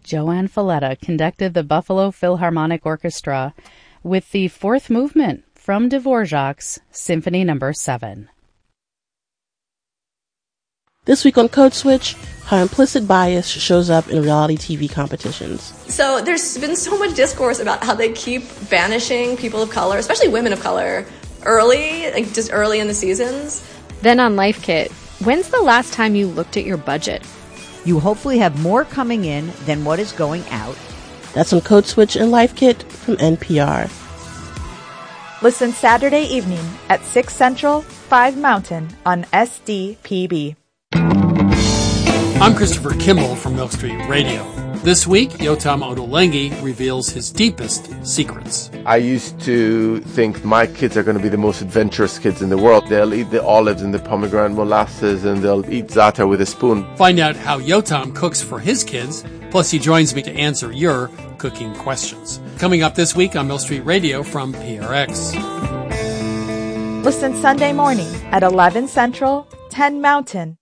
Joanne Falletta conducted the Buffalo Philharmonic Orchestra with the fourth movement from Dvorak's Symphony No. 7. This week on Code Switch, how implicit bias shows up in reality TV competitions. So there's been so much discourse about how they keep banishing people of color, especially women of color, early, like just early in the seasons. Then on Life Kit, when's the last time you looked at your budget? You hopefully have more coming in than what is going out. That's on Code Switch and Life Kit from NPR. Listen Saturday evening at 6 Central, 5 Mountain on SDPB. I'm Christopher Kimball from Milk Street Radio. This week, Yotam Ottolenghi reveals his deepest secrets. I used to think my kids are going to be the most adventurous kids in the world. They'll eat the olives and the pomegranate molasses, and they'll eat za'atar with a spoon. Find out how Yotam cooks for his kids, plus he joins me to answer your cooking questions. Coming up this week on Milk Street Radio from PRX. Listen Sunday morning at 11 Central, 10 Mountain